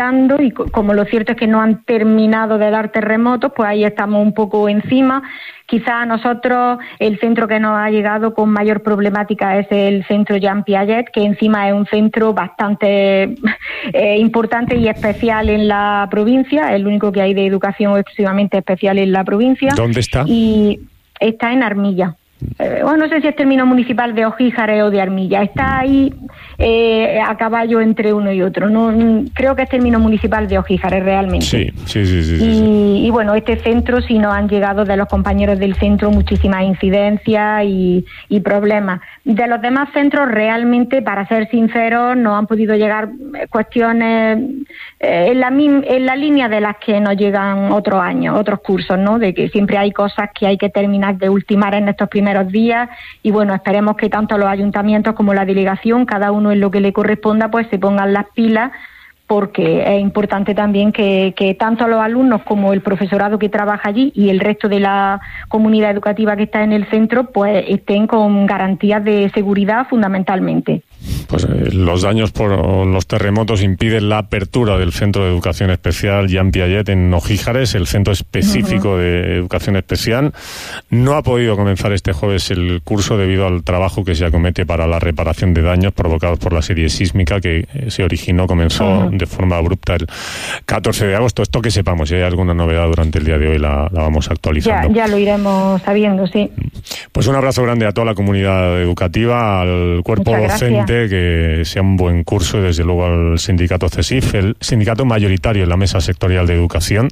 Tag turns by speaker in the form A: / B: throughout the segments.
A: y como lo cierto es que no han terminado de dar terremotos, pues ahí estamos un poco encima. Quizá a nosotros el centro que nos ha llegado con mayor problemática es el centro Jean Piaget, que encima es un centro bastante importante y especial en la provincia, el único que hay de educación exclusivamente especial en la provincia.
B: ¿Dónde está?
A: Y está en Armilla. No sé si es término municipal de Ojíjares o de Armilla. Está ahí a caballo entre uno y otro. No, creo que es término municipal de Ojíjares realmente.
B: Sí.
A: Y bueno, este centro sí nos han llegado de los compañeros del centro muchísimas incidencias y problemas. De los demás centros realmente, para ser sinceros, nos han podido llegar cuestiones en la línea de las que nos llegan otros años, otros cursos, ¿no? De que siempre hay cosas que hay que terminar de ultimar en estos primeros días y bueno, esperemos que tanto los ayuntamientos como la delegación, cada uno en lo que le corresponda, pues se pongan las pilas, porque es importante también que tanto los alumnos como el profesorado que trabaja allí y el resto de la comunidad educativa que está en el centro pues estén con garantías de seguridad fundamentalmente.
B: Pues los daños por los terremotos impiden la apertura del Centro de Educación Especial Jean Piaget en Ojíjares, el centro específico de educación especial. No ha podido comenzar este jueves el curso debido al trabajo que se acomete para la reparación de daños provocados por la serie sísmica que comenzó de forma abrupta el 14 de agosto. Esto que sepamos, si hay alguna novedad durante el día de hoy la vamos actualizando.
A: Ya lo iremos sabiendo, sí.
B: Pues un abrazo grande a toda la comunidad educativa, al cuerpo docente, que sea un buen curso y desde luego al sindicato CESIF, el sindicato mayoritario en la mesa sectorial de educación,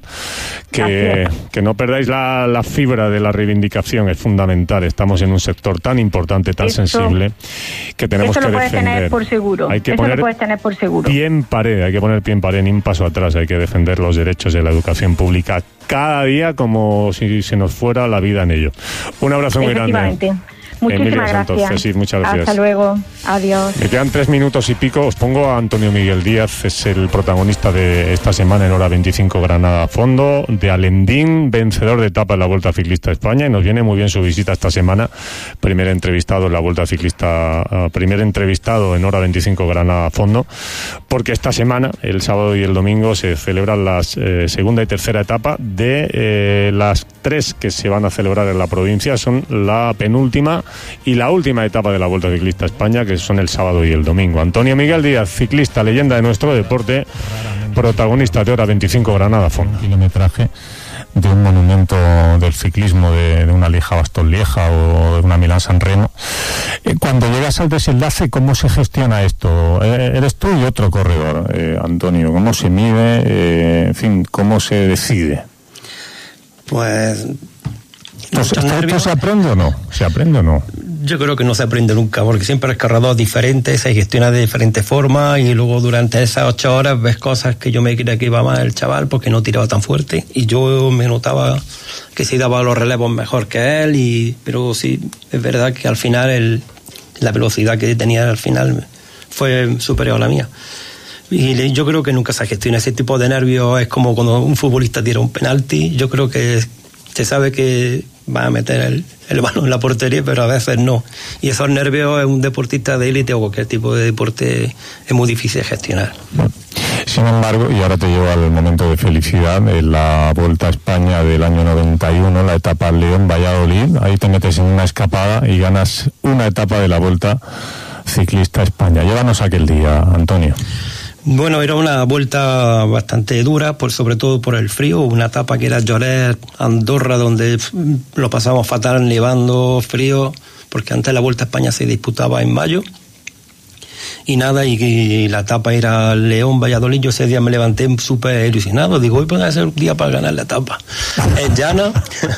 B: que no perdáis la fibra de la reivindicación, es fundamental. Estamos en un sector tan importante, tan sensible, que tenemos que defender. Eso lo puedes tener por seguro. Hay que poner pie en pared, ni un paso atrás. Hay que defender los derechos de la educación pública cada día como si se nos fuera la vida en ello. Un abrazo muy grande.
A: Muchísimas gracias.
B: Sí, muchas gracias.
A: Hasta luego. Adiós.
B: Me quedan 3 minutos y pico. Os pongo a Antonio Miguel Díaz, es el protagonista de esta semana en Hora 25 Granada a Fondo, de Alendín, vencedor de etapa en la Vuelta Ciclista a España, y nos viene muy bien su visita esta semana. Primer entrevistado en la Vuelta Ciclista, primer entrevistado en Hora 25 Granada a Fondo, porque esta semana, el sábado y el domingo, se celebran las segunda y tercera etapa de las 3 que se van a celebrar en la provincia. Son la penúltima y la última etapa de la Vuelta Ciclista a España, que son el sábado y el domingo. Antonio Miguel Díaz, ciclista, leyenda de nuestro deporte, protagonista de Hora 25 Granada a Fondo.
C: Kilometraje de un monumento del ciclismo, de una Lieja-Bastogne-Lieja o de una Milán-San Remo. Cuando llegas al desenlace, ¿cómo se gestiona esto? Eres tú y otro corredor, Antonio. ¿Cómo se mide? En fin, ¿cómo se decide?
D: Pues...
C: ¿Esto se aprende o no? ¿Se aprende o no?
D: Yo creo que no se aprende nunca, porque siempre es corredor diferente, se gestiona de diferentes formas y luego durante esas 8 horas ves cosas que yo me creía que iba mal el chaval porque no tiraba tan fuerte y yo me notaba que sí daba los relevos mejor que él, pero sí, es verdad que al final la velocidad que tenía al final fue superior a la mía. Y yo creo que nunca se gestiona ese tipo de nervios. Es como cuando un futbolista tira un penalti, yo creo que se sabe que va a meter el balón en la portería, pero a veces no. Y esos nervios en un deportista de élite o cualquier tipo de deporte es muy difícil de gestionar.
C: Sin embargo, y ahora te llevo al momento de felicidad, en la Vuelta a España del año 91, la etapa León-Valladolid, ahí te metes en una escapada y ganas una etapa de la Vuelta Ciclista a España. Llévanos aquel día, Antonio.
D: Bueno, era una vuelta bastante dura, sobre todo por el frío, una etapa que era Lloret, Andorra, donde lo pasamos fatal, nevando, frío, porque antes la Vuelta a España se disputaba en mayo, y la etapa era León, Valladolid. Yo ese día me levanté súper ilusionado, digo, hoy puede ser un día para ganar la etapa. Es llana,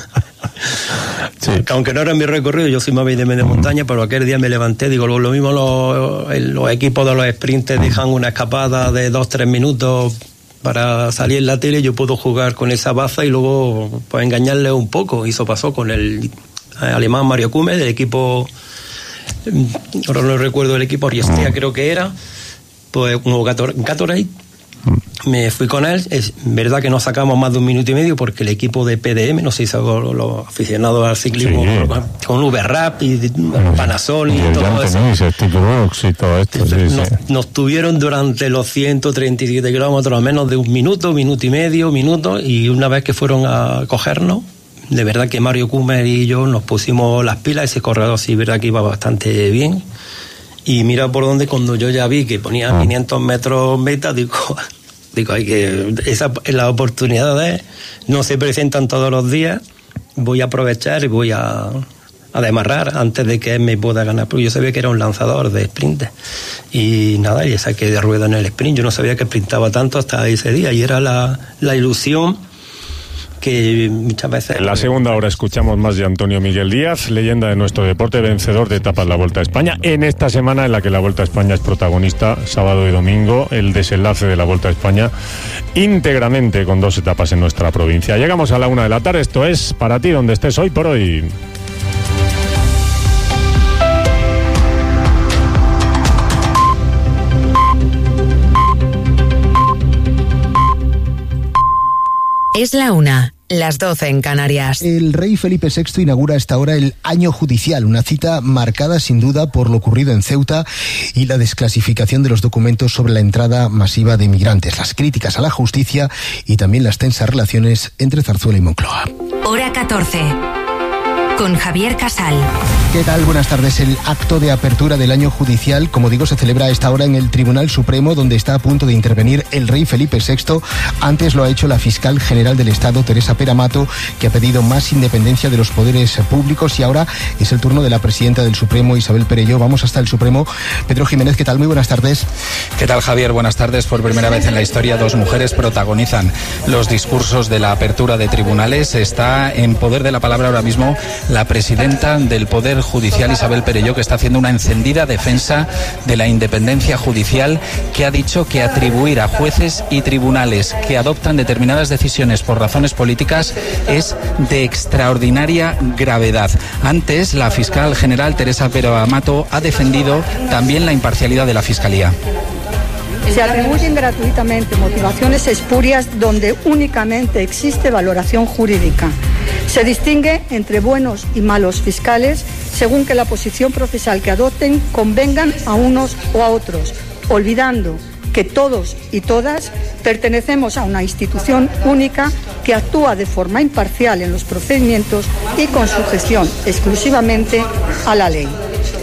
D: sí. Aunque no era mi recorrido, yo soy más bien de media montaña, pero aquel día me levanté, digo, lo mismo los equipos de los sprinters dejan una escapada de 2-3 minutos para salir en la tele, yo puedo jugar con esa baza y luego pues engañarle un poco. Y eso pasó con el alemán Mario Kume, del equipo, ahora no recuerdo el equipo, Riestea creo que era, pues como Gatorade. Me fui con él, es verdad que no sacamos más de 1 minuto y medio porque el equipo de PDM, no sé si los aficionados al ciclismo, sí, con VRAP y Panasonic y todo eso.
C: Y todo esto,
D: nos tuvieron durante los 137 kilómetros a menos de 1 minuto, 1 minuto y medio, y una vez que fueron a cogernos, de verdad que Mario Kummer y yo nos pusimos las pilas. Ese corredor sí, verdad que iba bastante bien, y mira por dónde, cuando yo ya vi que ponía 500 metros meta, digo, hay que, esa es la oportunidad, no se presentan todos los días, voy a aprovechar y voy a demarrar antes de que él me pueda ganar, porque yo sabía que era un lanzador de sprint, y nada, y saqué de rueda en el sprint. Yo no sabía que sprintaba tanto hasta ese día, y era la ilusión que muchas veces...
B: En la segunda hora escuchamos más de Antonio Miguel Díaz, leyenda de nuestro deporte, vencedor de etapas de la Vuelta a España, en esta semana en la que la Vuelta a España es protagonista, sábado y domingo, el desenlace de la Vuelta a España, íntegramente con 2 etapas en nuestra provincia. Llegamos a la 1 de la tarde, esto es Para Ti, donde estés hoy por hoy.
E: Es la 1, las 12 en Canarias.
F: El rey Felipe VI inaugura a esta hora el año judicial, una cita marcada sin duda por lo ocurrido en Ceuta y la desclasificación de los documentos sobre la entrada masiva de migrantes, las críticas a la justicia y también las tensas relaciones entre Zarzuela y Moncloa.
E: Hora 14. Con Javier Casal.
F: ¿Qué tal? Buenas tardes. El acto de apertura del año judicial, como digo, se celebra a esta hora en el Tribunal Supremo, donde está a punto de intervenir el rey Felipe VI. Antes lo ha hecho la fiscal general del Estado, Teresa Pera Mato, que ha pedido más independencia de los poderes públicos, y ahora es el turno de la presidenta del Supremo, Isabel Perelló. Vamos hasta el Supremo. Pedro Jiménez, ¿qué tal? Muy buenas tardes.
G: ¿Qué tal, Javier? Buenas tardes. Por primera vez en la historia, 2 mujeres protagonizan los discursos de la apertura de tribunales. Está en poder de la palabra ahora mismo la presidenta del Poder Judicial, Isabel Perelló, que está haciendo una encendida defensa de la independencia judicial, que ha dicho que atribuir a jueces y tribunales que adoptan determinadas decisiones por razones políticas es de extraordinaria gravedad. Antes, la fiscal general Teresa Pera Mato ha defendido también la imparcialidad de la Fiscalía.
H: Se atribuyen gratuitamente motivaciones espurias donde únicamente existe valoración jurídica. Se distingue entre buenos y malos fiscales según que la posición procesal que adopten convengan a unos o a otros, olvidando que todos y todas pertenecemos a una institución única que actúa de forma imparcial en los procedimientos y con sujeción exclusivamente a la ley.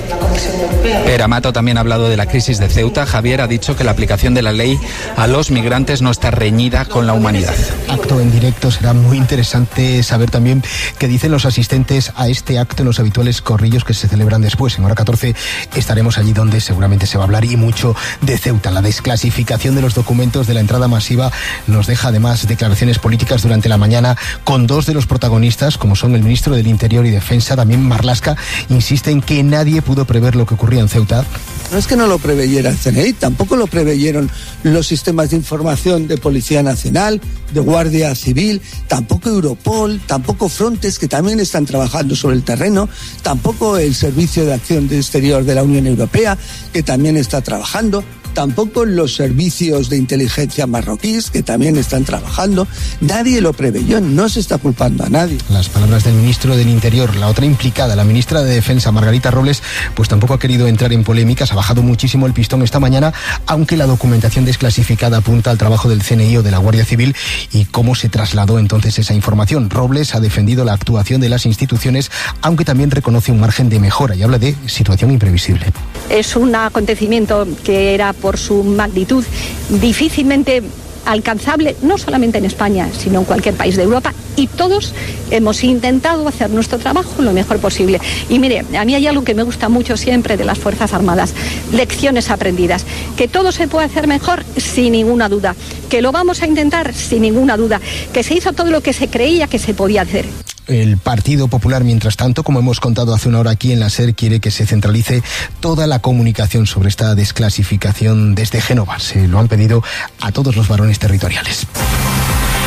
G: Pera Mato también ha hablado de la crisis de Ceuta. Javier ha dicho que la aplicación de la ley a los migrantes no está reñida con la humanidad.
F: Acto en directo, será muy interesante saber también qué dicen los asistentes a este acto en los habituales corrillos que se celebran después. En hora 14 estaremos allí donde seguramente se va a hablar y mucho de Ceuta. La desclasificación de los documentos de la entrada masiva nos deja además declaraciones políticas durante la mañana con 2 de los protagonistas, como son el ministro del Interior y Defensa, también Marlaska, insiste en que nadie pudo prever lo que ocurría en Ceuta.
I: No es que no lo preveyera el CNI, tampoco lo preveyeron los sistemas de información de Policía Nacional, de Guardia Civil, tampoco Europol, tampoco Frontex, que también están trabajando sobre el terreno, tampoco el Servicio de Acción Exterior de la Unión Europea, que también está trabajando, tampoco los servicios de inteligencia marroquíes, que también están trabajando. Nadie lo preveyó, no se está culpando a nadie.
F: Las palabras del ministro del Interior. La otra implicada, la ministra de Defensa, Margarita Robles, pues tampoco ha querido entrar en polémicas, ha bajado muchísimo el pistón esta mañana, aunque la documentación desclasificada apunta al trabajo del CNI o de la Guardia Civil y cómo se trasladó entonces esa información. Robles ha defendido la actuación de las instituciones, aunque también reconoce un margen de mejora y habla de situación imprevisible.
J: Es un acontecimiento que era por su magnitud difícilmente alcanzable, no solamente en España, sino en cualquier país de Europa, y todos hemos intentado hacer nuestro trabajo lo mejor posible. Y mire, a mí hay algo que me gusta mucho siempre de las Fuerzas Armadas: lecciones aprendidas. Que todo se puede hacer mejor, sin ninguna duda. Que lo vamos a intentar, sin ninguna duda. Que se hizo todo lo que se creía que se podía hacer.
F: El Partido Popular, mientras tanto, como hemos contado hace una hora aquí en la SER, quiere que se centralice toda la comunicación sobre esta desclasificación desde Génova. Se lo han pedido a todos los varones territoriales.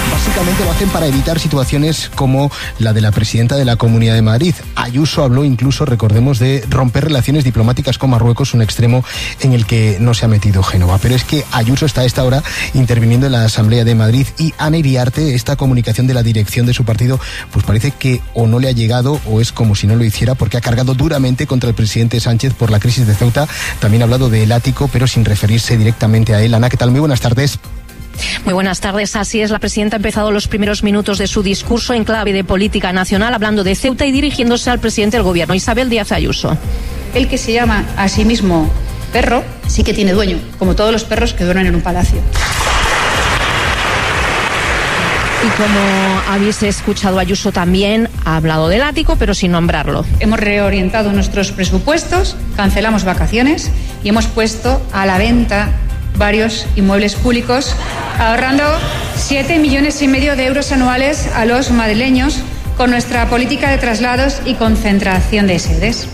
F: Básicamente lo hacen para evitar situaciones como la de la presidenta de la Comunidad de Madrid. Ayuso habló incluso, recordemos, de romper relaciones diplomáticas con Marruecos, un extremo en el que no se ha metido Génova. Pero es que Ayuso está a esta hora interviniendo en la Asamblea de Madrid y Ana Iriarte, esta comunicación de la dirección de su partido, pues parece que o no le ha llegado o es como si no lo hiciera, porque ha cargado duramente contra el presidente Sánchez por la crisis de Ceuta. También ha hablado del ático, pero sin referirse directamente a él. Ana, ¿qué tal? Muy buenas tardes.
K: Muy buenas tardes. Así es, la presidenta ha empezado los primeros minutos de su discurso en clave de política nacional, hablando de Ceuta y dirigiéndose al presidente del gobierno, Isabel Díaz Ayuso.
L: El que se llama a sí mismo perro sí que tiene dueño, como todos los perros que duermen en un palacio.
K: Y como habéis escuchado, Ayuso también ha hablado del ático, pero sin nombrarlo.
L: Hemos reorientado nuestros presupuestos, cancelamos vacaciones y hemos puesto a la venta varios inmuebles públicos, ahorrando 7,5 millones de euros anuales a los madrileños con nuestra política de traslados y concentración de sedes.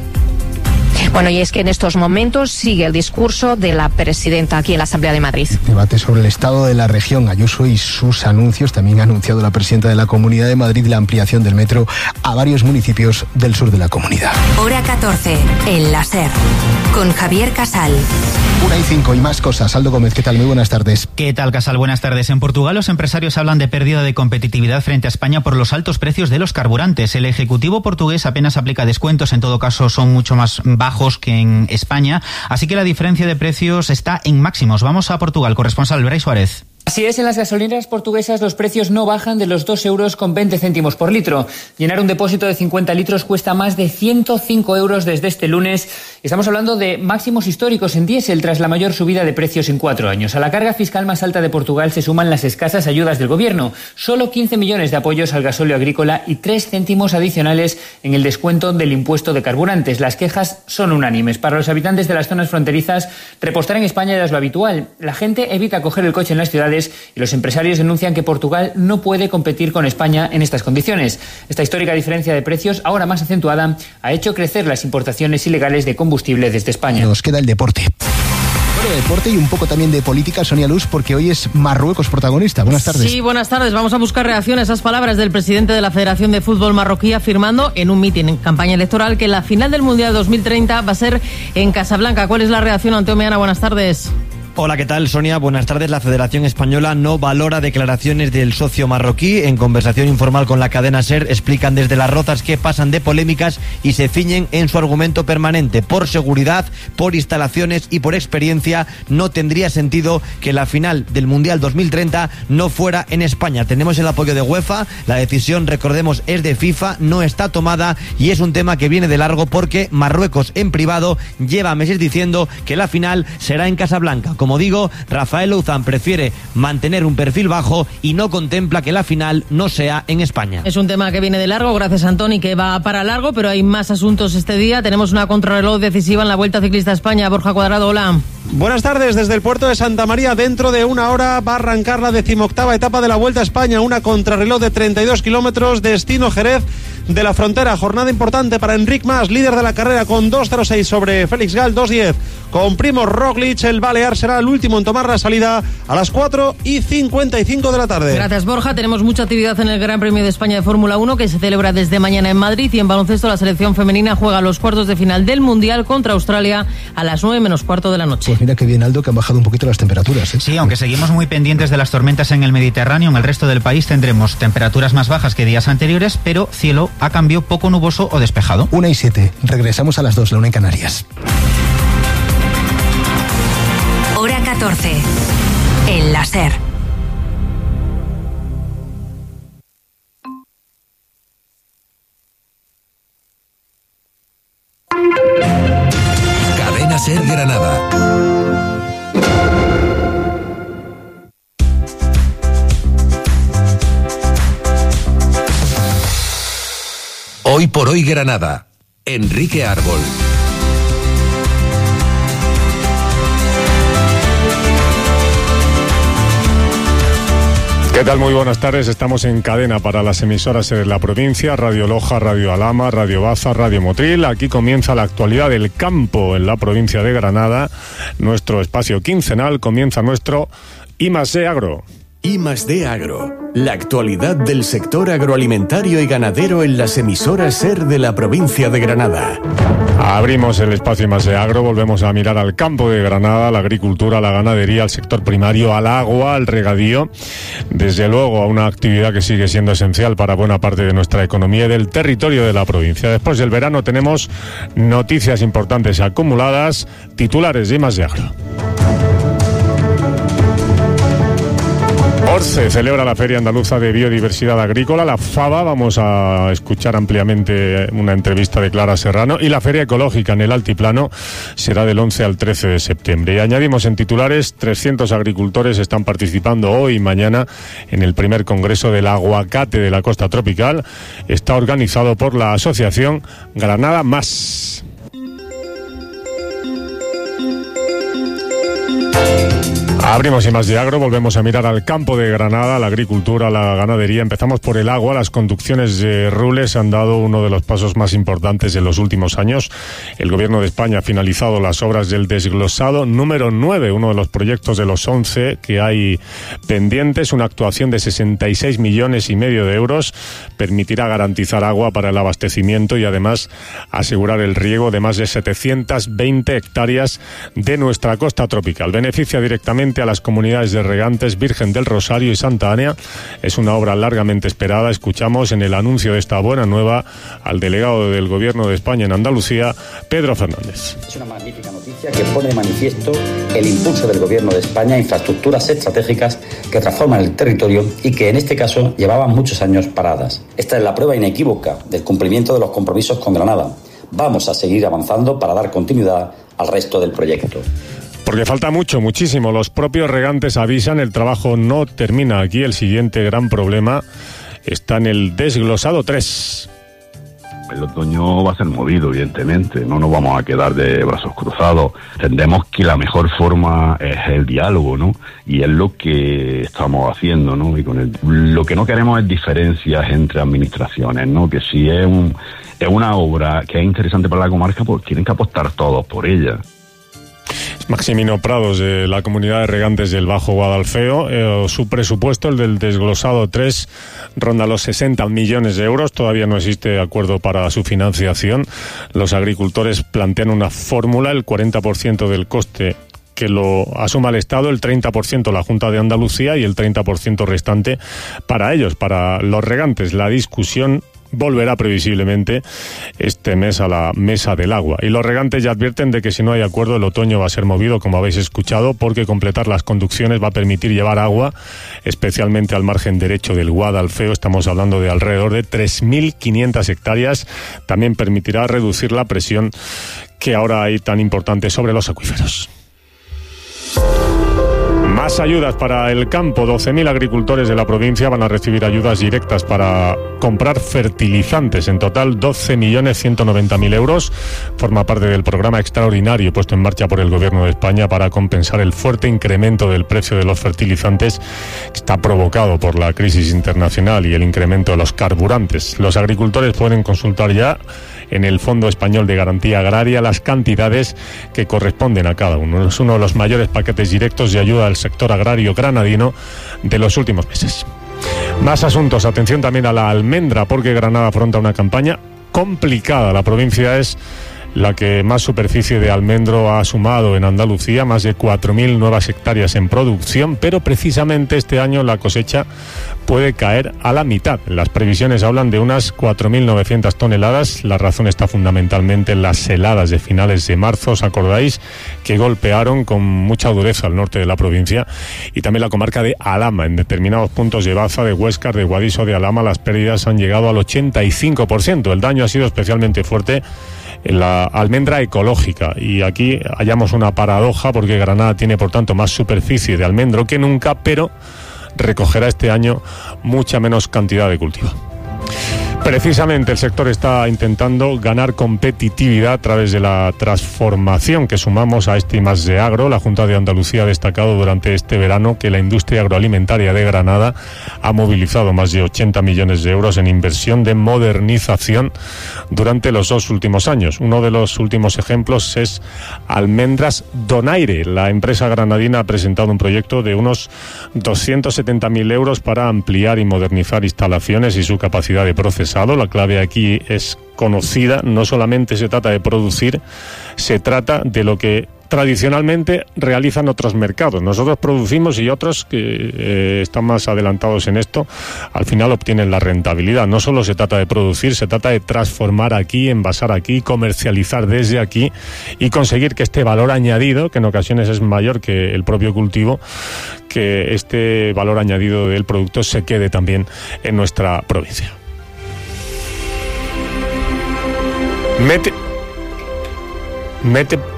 K: Bueno, y es que en estos momentos sigue el discurso de la presidenta aquí en la Asamblea de Madrid.
F: Debate sobre el estado de la región, Ayuso y sus anuncios. También ha anunciado la presidenta de la Comunidad de Madrid la ampliación del metro a varios municipios del sur de la comunidad.
E: Hora 14, en la SER, con Javier Casal.
F: 1:05 y más cosas. Aldo Gómez, ¿qué tal? Muy buenas tardes.
M: ¿Qué tal, Casal? Buenas tardes. En Portugal los empresarios hablan de pérdida de competitividad frente a España por los altos precios de los carburantes. El Ejecutivo portugués apenas aplica descuentos, en todo caso son mucho más bajos que en España, así que la diferencia de precios está en máximos. Vamos a Portugal, corresponsal Brais Suárez.
N: Así es, en las gasolineras portuguesas los precios no bajan de los 2,20 euros por litro. Llenar un depósito de 50 litros cuesta más de 105 euros desde este lunes. Estamos hablando de máximos históricos en diésel tras la mayor subida de precios en 4 años. A la carga fiscal más alta de Portugal se suman las escasas ayudas del gobierno. Solo 15 millones de apoyos al gasóleo agrícola y 3 céntimos adicionales en el descuento del impuesto de carburantes. Las quejas son unánimes. Para los habitantes de las zonas fronterizas, repostar en España ya es lo habitual. La gente evita coger el coche en las ciudades y los empresarios denuncian que Portugal no puede competir con España en estas condiciones. Esta histórica diferencia de precios, ahora más acentuada, ha hecho crecer las importaciones ilegales de combustible desde España.
F: Nos queda el deporte. Bueno, deporte y un poco también de política, Sonia Luz, porque hoy es Marruecos protagonista. Buenas tardes.
O: Sí, buenas tardes. Vamos a buscar reacción a esas palabras del presidente de la Federación de Fútbol marroquí, afirmando en un mitin en campaña electoral que la final del Mundial 2030 va a ser en Casablanca. ¿Cuál es la reacción, Anteo Meana? Buenas tardes.
P: Hola, ¿qué tal, Sonia? Buenas tardes. La Federación Española no valora declaraciones del socio marroquí. En conversación informal con la cadena SER explican desde Las Rozas que pasan de polémicas y se ciñen en su argumento permanente. Por seguridad, por instalaciones y por experiencia no tendría sentido que la final del Mundial 2030 no fuera en España. Tenemos el apoyo de UEFA, la decisión, recordemos, es de FIFA, no está tomada y es un tema que viene de largo porque Marruecos en privado lleva meses diciendo que la final será en Casablanca. Como digo, Rafael Louzán prefiere mantener un perfil bajo y no contempla que la final no sea en España.
O: Es un tema que viene de largo, gracias Antoni, que va para largo, pero hay más asuntos este día. Tenemos una contrarreloj decisiva en la Vuelta Ciclista a España. Borja Cuadrado, hola.
Q: Buenas tardes. Desde el puerto de Santa María, dentro de una hora va a arrancar la 18ª etapa de la Vuelta a España, una contrarreloj de 32 kilómetros, destino Jerez de la Frontera. Jornada importante para Enric Mas, líder de la carrera, con 2.06 sobre Félix Gal, 2.10 con Primož Roglič. El balear será el último en tomar la salida a las 4:55 de la tarde.
O: Gracias, Borja. Tenemos mucha actividad en el Gran Premio de España de Fórmula 1, que se celebra desde mañana en Madrid, y en baloncesto la selección femenina juega los cuartos de final del Mundial contra Australia a las 9:15 de la noche.
F: Pues mira qué bien, Aldo, que han bajado un poquito las temperaturas, ¿eh?
M: Sí, aunque seguimos muy pendientes de las tormentas en el Mediterráneo, en el resto del país tendremos temperaturas más bajas que días anteriores, pero cielo a cambio poco nuboso o despejado.
F: 1:07. Regresamos a las 2, la 1 en Canarias.
E: Hora 14, en la SER.
R: Cadena SER Granada. Hoy por hoy Granada. Enrique Árbol.
B: ¿Qué tal? Muy buenas tardes. Estamos en cadena para las emisoras de la provincia: Radio Loja, Radio Alhama, Radio Baza, Radio Motril. Aquí comienza la actualidad del campo en la provincia de Granada. Nuestro espacio quincenal, comienza nuestro I+D Agro.
S: I+D Agro, la actualidad del sector agroalimentario y ganadero en las emisoras SER de la provincia de Granada.
B: Abrimos el espacio I+D Agro, volvemos a mirar al campo de Granada, la agricultura, la ganadería, al sector primario, al agua, al regadío, desde luego a una actividad que sigue siendo esencial para buena parte de nuestra economía y del territorio de la provincia. Después del verano tenemos noticias importantes acumuladas, titulares de I+D Agro. ORCE celebra la Feria Andaluza de Biodiversidad Agrícola, la FABA, vamos a escuchar ampliamente una entrevista de Clara Serrano, y la Feria Ecológica en el Altiplano será del 11 al 13 de septiembre. Y añadimos en titulares, 300 agricultores están participando hoy y mañana en el primer Congreso del Aguacate de la Costa Tropical. Está organizado por la Asociación Granada Más. Abrimos I+D Agro, volvemos a mirar al campo de Granada, la agricultura, la ganadería. Empezamos por el agua. Las conducciones de Rules han dado uno de los pasos más importantes en los últimos años. El Gobierno de España ha finalizado las obras del desglosado número 9, uno de los proyectos de los 11 que hay pendientes. Una actuación de 66,5 millones de euros permitirá garantizar agua para el abastecimiento y además asegurar el riego de más de 720 hectáreas de nuestra costa tropical. Beneficia directamente a las comunidades de regantes Virgen del Rosario y Santa Ania. Es una obra largamente esperada. Escuchamos en el anuncio de esta buena nueva al delegado del Gobierno de España en Andalucía, Pedro Fernández.
T: Es una magnífica noticia que pone de manifiesto el impulso del Gobierno de España a infraestructuras estratégicas que transforman el territorio y que en este caso llevaban muchos años paradas. Esta es la prueba inequívoca del cumplimiento de los compromisos con Granada. Vamos a seguir avanzando para dar continuidad al resto del proyecto.
B: Porque falta muchísimo. Los propios regantes avisan, el trabajo no termina aquí. El siguiente gran problema está en el desglosado 3.
U: El otoño va a ser movido, evidentemente. No nos vamos a quedar de brazos cruzados. Entendemos que la mejor forma es el diálogo, ¿no? Y es lo que estamos haciendo, ¿no? Y lo que no queremos es diferencias entre administraciones, ¿no? Que si es una obra que es interesante para la comarca, pues tienen que apostar todos por ella.
B: Maximino Prados, de la comunidad de regantes del Bajo Guadalfeo. Su presupuesto, el del desglosado 3, ronda los 60 millones de euros. Todavía no existe acuerdo para su financiación. Los agricultores plantean una fórmula, el 40% del coste que lo asuma el Estado, el 30% la Junta de Andalucía y el 30% restante para ellos, para los regantes. La discusión volverá previsiblemente este mes a la mesa del agua. Y los regantes ya advierten de que si no hay acuerdo el otoño va a ser movido, como habéis escuchado, porque completar las conducciones va a permitir llevar agua, especialmente al margen derecho del Guadalfeo. Estamos hablando de alrededor de 3.500 hectáreas. También permitirá reducir la presión que ahora hay tan importante sobre los acuíferos. Más ayudas para el campo. 12.000 agricultores de la provincia van a recibir ayudas directas para comprar fertilizantes. En total, 12.190.000 euros. Forma parte del programa extraordinario puesto en marcha por el Gobierno de España para compensar el fuerte incremento del precio de los fertilizantes que está provocado por la crisis internacional y el incremento de los carburantes. Los agricultores pueden consultar ya en el Fondo Español de Garantía Agraria las cantidades que corresponden a cada uno. Es uno de los mayores paquetes directos de ayuda al sector agrario granadino de los últimos meses. Más asuntos. Atención también a la almendra, porque Granada afronta una campaña complicada. La provincia es la que más superficie de almendro ha sumado en Andalucía, más de 4.000 nuevas hectáreas en producción, pero precisamente este año la cosecha puede caer a la mitad. Las previsiones hablan de unas 4.900 toneladas. La razón está fundamentalmente en las heladas de finales de marzo, ¿os acordáis?, que golpearon con mucha dureza al norte de la provincia, y también la comarca de Alhama. En determinados puntos de Baza, de Huéscar, de Guadiso, de Alhama, las pérdidas han llegado al 85%. El daño ha sido especialmente fuerte en la almendra ecológica, y aquí hallamos una paradoja, porque Granada tiene por tanto más superficie de almendro que nunca, pero recogerá este año mucha menos cantidad de cultivo. Precisamente el sector está intentando ganar competitividad a través de la transformación que sumamos a este I+D Agro. La Junta de Andalucía ha destacado durante este verano que la industria agroalimentaria de Granada ha movilizado más de 80 millones de euros en inversión de modernización durante los 2 últimos años. Uno de los últimos ejemplos es Almendras Donaire. La empresa granadina ha presentado un proyecto de unos 270.000 euros para ampliar y modernizar instalaciones y su capacidad de procesado. La clave aquí es conocida, no solamente se trata de producir, se trata de lo que tradicionalmente realizan otros mercados. Nosotros producimos y otros que están más adelantados en esto, al final obtienen la rentabilidad. No solo se trata de producir, se trata de transformar aquí, envasar aquí, comercializar desde aquí y conseguir que este valor añadido, que en ocasiones es mayor que el propio cultivo, que este valor añadido del producto se quede también en nuestra provincia. Mete